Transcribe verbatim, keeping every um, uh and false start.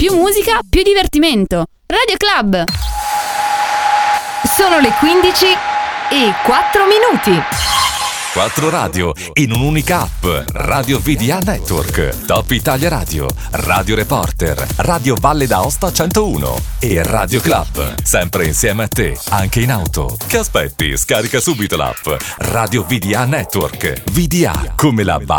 più musica, più divertimento. Radio Club. Sono le quindici e quattro minuti. Quattro radio in un'unica app. Radio V D A Network, Top Italia Radio, Radio Reporter, Radio Valle d'Aosta centouno e Radio Club. Sempre insieme a te, anche in auto. Che aspetti? Scarica subito l'app. Radio V D A Network. V D A come la